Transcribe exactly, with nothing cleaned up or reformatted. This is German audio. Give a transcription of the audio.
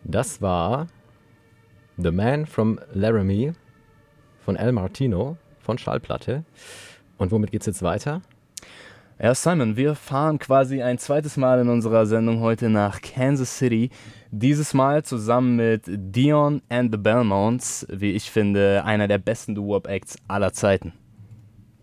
Das war The Man from Laramie von El Martino von Schallplatte. Und womit geht's jetzt weiter? Ja, Simon, wir fahren quasi ein zweites Mal in unserer Sendung heute nach Kansas City. Dieses Mal zusammen mit Dion and the Belmonts, wie ich finde, einer der besten Doo-Wop-Acts aller Zeiten.